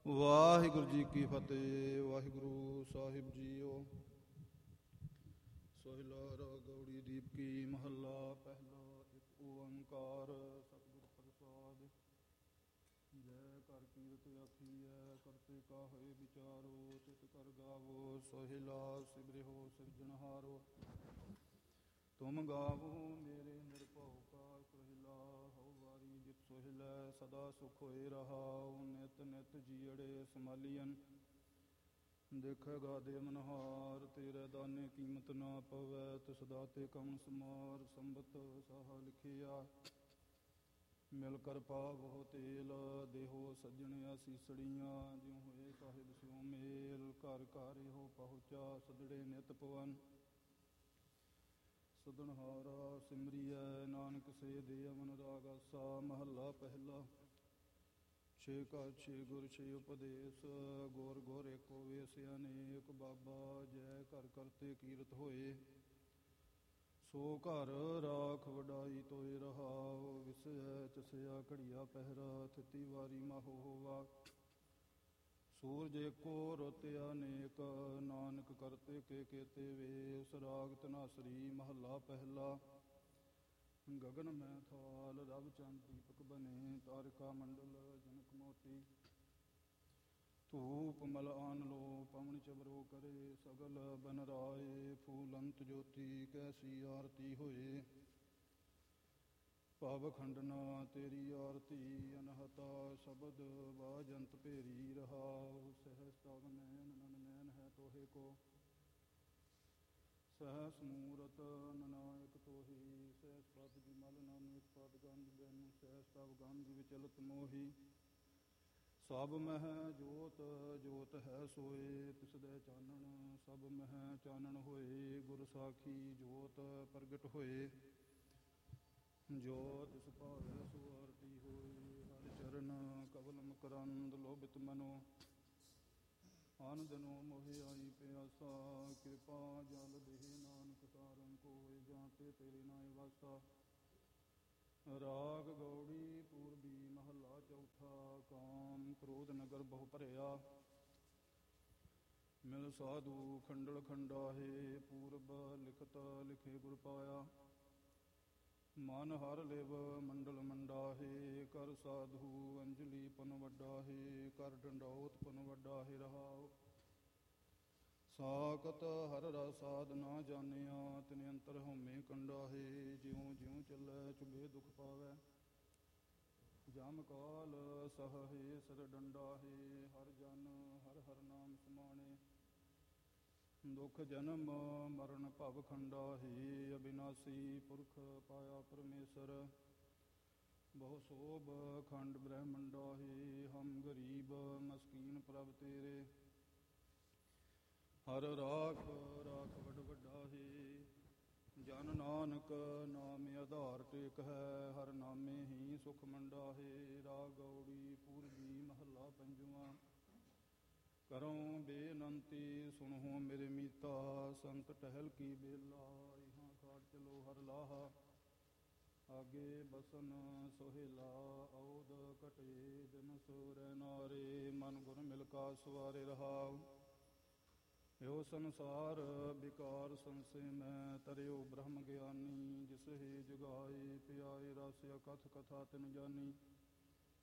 ਵਾਹਿਗੁਰੂ ਜੀ ਕੀ ਫਤਿਹ। ਵਾਹਿਗੁਰੂ ਸਾਹਿਬ JIO. Sohila ਰਾਗ ਗੌੜੀ ਦੀਪ ਕੀ ਮਹੱਲਾ ਪਹਿਲਾ। ਇੱਕ ਓੰਕਾਰ ਸਤਿਗੁਰ ਪ੍ਰਸਾਦਿ। ਜੈ ਕਰ ਕੀਰਤ ਆਖੀਐ ਕਰਤੇ ਕਾਹੇ ਵਿਚਾਰੋ ਚਿਤ ਕਰ ਗਾਵੋ। ਸੋਹਿਲਾ ਸਿਮਰਿਓ ਸਿਰਜਣਹਾਰੋ ਤੁਮ ਗਾਵੋ ਮੇਰੇ ਨਿਰਭਉ ਕਾ। ਸੋਹਿਲਾ ਹਉ ਵਾਰੀ ਜਿਤ ਸੋਹਿਲੈ ਸਦਾ ਸੁਖ ਹੋਏ ਰਹਾਉ। ਨਿਤ ਨਿਤ ਜੀਅੜੇ ਸਮਾਲੀਅਨ ਦੇਖੇਗਾ ਦੇ ਮਨਹਾਰ। ਤੇਰੇ ਦਾਨੇ ਕੀਮਤ ਨਾ ਪਵੈ ਤਿਸ ਦਾਤੇ ਕਵਣ ਸਮਾਰ। ਸੰਬਤ ਸਾਹਾ ਲਿਖਿਆ ਮਿਲ ਕਰ ਪਾਵਹੁ ਤੇਲ। ਦੇਹੋ ਸੱਜਣ ਅਸੀਸੜੀਆਂ ਜਿਉ ਹੋਏ ਸਾਹਿਬ ਸਿਉ ਮੇਲ। ਘਰ ਘਰ ਇਹੋ ਪਹੁੰਚਾ ਸਦੜੇ ਨਿਤ ਪਵਨ। ਸਦਨਹਾਰਾ ਸਿਮਰੀਐ ਨਾਨਕ ਸੇ ਦੇ ਅਮਨ ਰਾਗ ਆਸਾ। ਮਹੱਲਾ ਪਹਿਲਾ। ਛੇ ਘਰ ਛੇ ਗੁਰ ਛੇ ਉਪਦੇਸ਼। ਗੌਰ ਗੌਰ ਏਕੋ ਵੇਸ ਅਨੇਕ। ਬਾਬਾ ਜੈ ਘਰ ਕਰਤੇ ਕੀਰਤ ਹੋਏ ਸੋ ਘਰ ਰਾਖ ਵਡਾਈ ਤੋਏ ਰਹਾਉ। ਵਿਸੈ ਚਸਿਆ ਘੜੀਆ ਪਹਿਰਾ ਥਿਤੀ ਵਾਰੀ ਮਾਹੋ ਹੋਵਾ। ਸੂਰਜ ਏਕੋ ਰੁੱਤ ਅਨੇਕ ਨਾਨਕ ਕਰਤੇ ਕੇ ਕੇਤੇ ਵੇਸ। ਰਾਗ ਧਨਾਸਰੀ ਮਹੱਲਾ ਪਹਿਲਾ। ਗਗਨ ਮੈਂ ਥਾਲ ਰਵ ਚੰਦ ਦੀਪਕ ਬਨੇ। ਤਾਰਿਕਾ ਮੰਡਲ ਜਨਕ ਮੋਤੀ ਧੂਪ ਮਲ ਆਨ ਲੋ ਪਵਨ ਚਵਰੋ ਕਰੇ। ਸਗਲ ਬਨ ਰਾਏ ਫੂਲੰਤ ਜੋਤੀ ਕੈਸੀ ਆਰਤੀ ਹੋਏ। ਭਵ ਖੰਡਨਾ ਤੇਰੀ ਆਰਤੀ ਅਨਹਤਾ ਸ਼ਬਦ ਬਾਜੰਤ ਭੇਰੀ ਰਹਾਉ। ਸਹਿਸ ਤਵ ਨੈਣ ਨਨ ਨੈਣ ਹੈ ਤੋਹੇ ਕੋ ਸਹਿਸ ਮੂਰਤ ਨਨਾਇਕ ਤੋਹੀ। ਸਹਿਸ ਪਦ ਵਿਮਲ ਨਾਨਕ ਪਦ ਗੰਧ ਬੈਨੂ। ਸਹਿਸ ਤਵ ਗੰਧ ਵਿਚਲਤ ਮੋਹੀ। ਸਭ ਮਹਿ ਜੋਤ ਜੋਤ ਹੈ ਸੋਏ ਤਿਸ ਦੇ ਚਾਨਣ ਸਭ ਮਹਿ ਚਾਨਣ ਹੋਏ। ਗੁਰ ਸਾਖੀ ਜੋਤ ਪ੍ਰਗਟ ਹੋਏ ਜੋ ਤਿਸ ਭਾਵੇ ਸੋ ਆਰਤੀ ਹੋਏ। ਹਰਿ ਚਰਨ ਕਵਲ ਮਕਰੰਦ ਲੋਭਿਤ ਮਨੋ ਆਨ ਦਿਨੋ ਮੋਹਿ ਆਈ ਪਿਆਸਾ। ਕਿਰਪਾ ਜਲ ਦੇਹ ਨਾਨਕ ਸਾਰੰਗ ਕੋਇ ਜਾਂਤੇ ਤੇਰੇ ਨਾਇ ਵਾਸਾ। ਰਾਗ ਗੌੜੀ ਪੂਰਬੀ ਮਹੱਲਾ ਚੌਥਾ। ਕਾਮ ਕ੍ਰੋਧ ਨਗਰ ਬਹੁ ਭਰਿਆ ਮਿਲ ਸਾਧੂ ਖੰਡਲ ਖੰਡਾਹੇ। ਪੂਰਬ ਲਿਖਤ ਲਿਖੇ ਗੁਰ ਪਾਇਆ ਮਨ ਹਰ ਲਿਵ ਮੰਡਲ ਮੰਡਾਹੇ। ਕਰ ਸਾਧੂ ਅੰਜਲੀ ਪਨ ਵੱਡਾਹੇ ਕਰ ਡੰਡੌਤ ਪਨ ਵੱਡਾਹੇ ਰਹਾਉ। ਸਾਕਤ ਹਰ ਰਸ ਸਾਧ ਨਾ ਜਾਣਿਆ ਤਿਨ ਅੰਤਰ ਹਉਮੈ ਕੰਡਾਹੇ। ਜਿਉ ਜਿਉ ਚੱਲੈ ਚੁਭੇ ਦੁਖ ਪਾਵੈ ਜਮ ਕਾਲ ਸਹਹਿ ਸਿਰ ਡੰਡਾਹੇ। ਹਰ ਜਨ ਹਰ ਹਰ ਨਾਮ ਸਮਾਣੇ ਦੁਖ ਜਨਮ ਮਰਨ ਭਵ ਖੰਡਾਹੇ। ਅਬਿਨਾਸੀ ਪੁਰਖ ਪਾਇਆ ਪਰਮੇਸ਼ਰ ਬਹੁ ਸੋਭ ਖੰਡ ਬ੍ਰਹਮੰਡਾਹੇ। ਹਮ ਗਰੀਬ ਮਸਕੀਨ ਪ੍ਰਭ ਤੇਰੇ ਹਰ ਰਾਖ ਰਾਖ ਵੱਡ ਵੱਡਾਹੇ। ਜਨ ਨਾਨਕ ਨਾਮ ਆਧਾਰ ਟੇਕ ਹੈ ਹਰ ਨਾਮੇ ਹੀ ਸੁਖ ਮੰਡਾਹੇ। ਰਾਗ ਗੌੜੀ ਪੂਰਬੀ ਮਹੱਲਾ ਪੰਜਵਾਂ। ਕਰਉ ਬੇਨੰਤੀ ਸੁਣਹੁ ਮੇਰੇ ਮੀਤਾ। ਸੰਤ ਟਹਿਲ ਕੀ ਬੇਲਾ ਇਹਾਂ ਕਾਟ ਚਲੋ ਹਰ ਲਾਹਾ। ਆਗੇ ਬਸਨ ਸੋਹਿਲਾ ਔਦ ਘਟੇ ਦਿਨ ਸੂਰੈ ਨਾਰੇ। ਮਨ ਗੁਰ ਮਿਲ ਕਾ ਸਵਾਰੇ ਰਹਾਉ। ਇਹੋ ਸੰਸਾਰ ਵਿਕਾਰ ਸੰਸੇ ਮੈਂ ਤਰਿਓ ਬ੍ਰਹਮ ਗਿਆਨੀ। ਜਿਸ ਹੀ ਜਗਾਏ ਪਿਆਏ ਰਸ ਅਕਥ ਕਥਾ ਤਿਨ ਜਾਨੀ।